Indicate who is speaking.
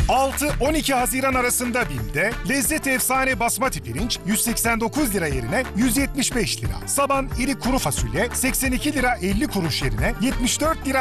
Speaker 1: 6-12 Haziran arasında BİM'de Lezzet Efsane basmati pirinç 189 lira yerine 175 lira. Saban iri kuru fasulye 82 lira 50 kuruş yerine 74 lira